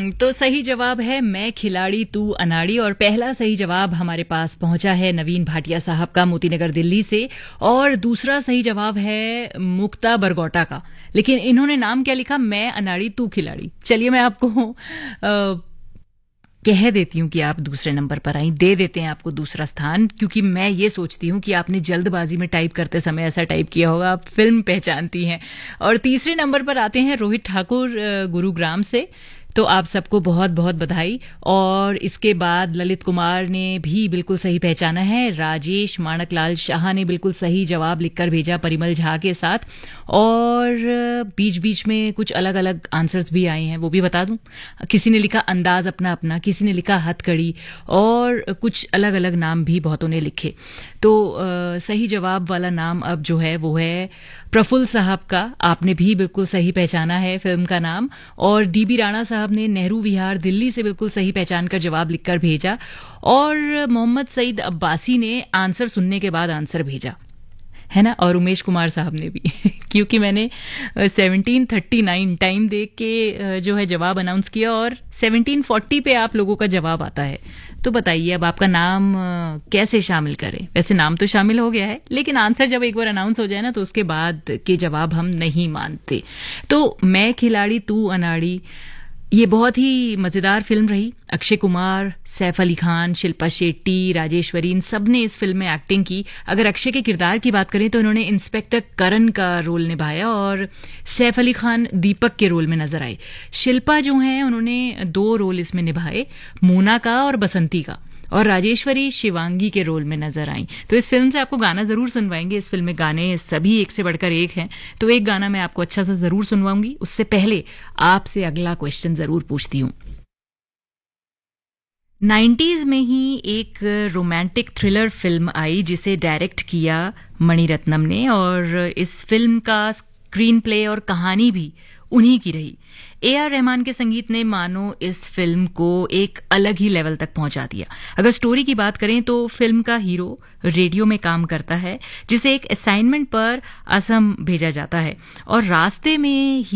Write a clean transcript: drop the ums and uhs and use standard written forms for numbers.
तो सही जवाब है मैं खिलाड़ी तू अनाड़ी और पहला सही जवाब हमारे पास पहुंचा है नवीन भाटिया साहब का मोतीनगर दिल्ली से। और दूसरा सही जवाब है मुक्ता बरगोटा का, लेकिन इन्होंने नाम क्या लिखा, मैं अनाड़ी तू खिलाड़ी। चलिए मैं आपको कह देती हूँ कि आप दूसरे नंबर पर आई, दे देते हैं आपको दूसरा स्थान, क्योंकि मैं ये सोचती हूँ कि आपने जल्दबाजी में टाइप करते समय ऐसा टाइप किया होगा, आप फिल्म पहचानती हैं। और तीसरे नंबर पर आते हैं रोहित ठाकुर गुरुग्राम से। तो आप सबको बहुत बहुत बधाई। और इसके बाद ललित कुमार ने भी बिल्कुल सही पहचाना है। राजेश माणकलाल शाह ने बिल्कुल सही जवाब लिखकर भेजा परिमल झा के साथ। और बीच बीच में कुछ अलग अलग आंसर्स भी आए हैं, वो भी बता दूं। किसी ने लिखा अंदाज अपना अपना, किसी ने लिखा हथकड़ी, और कुछ अलग अलग नाम भी बहुतों ने लिखे। तो सही जवाब वाला नाम अब जो है वो है प्रफुल्ल साहब का। आपने भी बिल्कुल सही पहचाना है फिल्म का नाम। और डीबी राणा साहब ने नेहरू विहार दिल्ली से बिल्कुल सही पहचान कर जवाब लिखकर भेजा। और मोहम्मद सईद अब्बासी ने आंसर सुनने के बाद आंसर भेजा है ना। और उमेश कुमार साहब ने भी क्योंकि मैंने 1739 टाइम देख के जो है जवाब अनाउंस किया और 1740 पे आप लोगों का जवाब आता है। तो बताइए अब आपका नाम कैसे शामिल करें। वैसे नाम तो शामिल हो गया है, लेकिन आंसर जब एक बार अनाउंस हो जाए ना तो उसके बाद के जवाब हम नहीं मानते। तो मैं खिलाड़ी तू अनाड़ी, ये बहुत ही मजेदार फिल्म रही। अक्षय कुमार, सैफ अली खान, शिल्पा शेट्टी, राजेश्वरी, इन सब ने इस फिल्म में एक्टिंग की। अगर अक्षय के किरदार की बात करें तो इन्होंने इंस्पेक्टर करण का रोल निभाया और सैफ अली खान दीपक के रोल में नजर आए। शिल्पा जो हैं उन्होंने 2 रोल इसमें निभाए, मोना का और बसंती का। और राजेश्वरी शिवांगी के रोल में नजर आई। तो इस फिल्म से आपको गाना जरूर सुनवाएंगे। इस फिल्म में गाने सभी एक से बढ़कर एक हैं, तो एक गाना मैं आपको अच्छा सा जरूर सुनवाऊंगी। उससे पहले आपसे अगला क्वेश्चन जरूर पूछती हूँ। 90s में ही एक रोमांटिक थ्रिलर फिल्म आई जिसे डायरेक्ट किया मणिरत्नम ने, और इस फिल्म का स्क्रीन प्ले और कहानी भी उन्हीं की रही। AR रहमान के संगीत ने मानो इस फिल्म को एक अलग ही लेवल तक पहुंचा दिया। अगर स्टोरी की बात करें तो फिल्म का हीरो रेडियो में काम करता है, जिसे एक असाइनमेंट पर असम भेजा जाता है, और रास्ते में